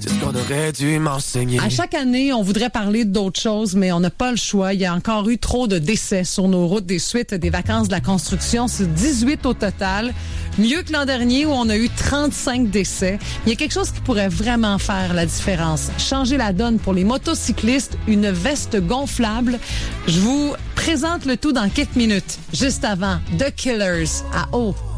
C'est ce qu'on aurait dû m'enseigner. À chaque année, on voudrait parler d'autres choses, mais on n'a pas le choix. Il y a encore eu trop de décès sur nos routes des suites des vacances de la construction. C'est 18 au total. Mieux que l'an dernier où on a eu 35 décès. Il y a quelque chose qui pourrait vraiment faire la différence. Changer la donne pour les motocyclistes, une veste gonflable. Je vous présente le tout dans quelques minutes. Juste avant, The Killers à eau.